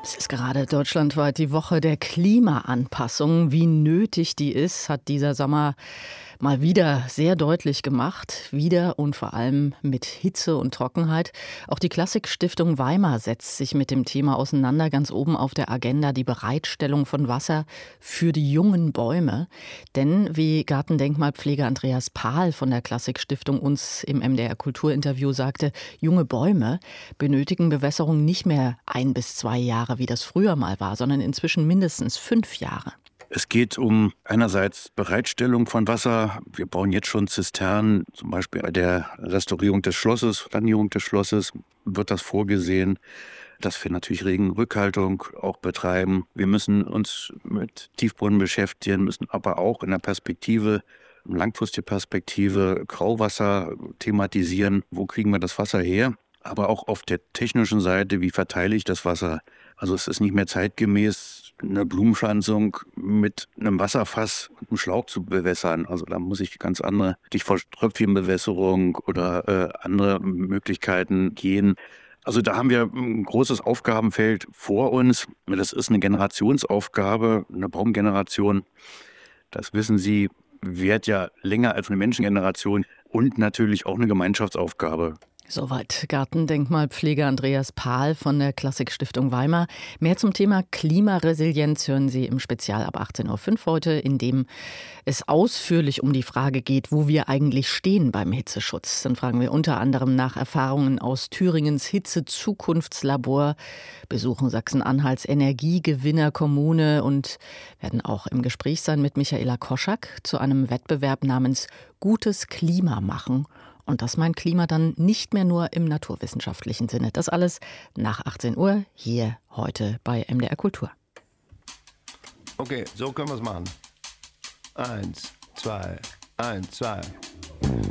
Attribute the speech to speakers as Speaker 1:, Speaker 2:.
Speaker 1: Es ist gerade deutschlandweit die Woche der Klimaanpassung. Wie nötig die ist, hat dieser Sommer mal wieder sehr deutlich gemacht. Wieder und vor allem mit Hitze und Trockenheit. Auch die Klassik-Stiftung Weimar setzt sich mit dem Thema auseinander. Ganz oben auf der Agenda die Bereitstellung von Wasser für die jungen Bäume. Denn, wie Gartendenkmalpfleger Andreas Pahl von der Klassik-Stiftung uns im MDR Kulturinterview sagte, junge Bäume benötigen Bewässerung nicht mehr 1 bis 2 Jahre, wie das früher mal war, sondern inzwischen mindestens 5 Jahre.
Speaker 2: Es geht um einerseits Bereitstellung von Wasser. Wir bauen jetzt schon Zisternen, zum Beispiel bei der Restaurierung des Schlosses, Sanierung des Schlosses wird das vorgesehen, dass wir natürlich Regenrückhaltung auch betreiben. Wir müssen uns mit Tiefbrunnen beschäftigen, müssen aber auch in der Perspektive, langfristige Perspektive, Grauwasser thematisieren. Wo kriegen wir das Wasser her? Aber auch auf der technischen Seite, wie verteile ich das Wasser? Also es ist nicht mehr zeitgemäß, eine Blumenpflanzung mit einem Wasserfass und einem Schlauch zu bewässern. Also da muss ich ganz andere Stichwort-Tröpfchenbewässerung oder andere Möglichkeiten gehen. Also da haben wir ein großes Aufgabenfeld vor uns. Das ist eine Generationsaufgabe, eine Baumgeneration. Das wissen Sie, währt ja länger als eine Menschengeneration und natürlich auch eine Gemeinschaftsaufgabe.
Speaker 1: Soweit Gartendenkmalpfleger Andreas Pahl von der Klassik-Stiftung Weimar. Mehr zum Thema Klimaresilienz hören Sie im Spezial ab 18.05 Uhr heute, in dem es ausführlich um die Frage geht, wo wir eigentlich stehen beim Hitzeschutz. Dann fragen wir unter anderem nach Erfahrungen aus Thüringens Hitze-Zukunftslabor, besuchen Sachsen-Anhalts Energiegewinnerkommune und werden auch im Gespräch sein mit Michaela Koschak zu einem Wettbewerb namens Gutes Klima machen. Und das meint Klima dann nicht mehr nur im naturwissenschaftlichen Sinne. Das alles nach 18 Uhr hier heute bei MDR Kultur.
Speaker 3: Okay, so können wir es machen. 1, 2, 1, 2.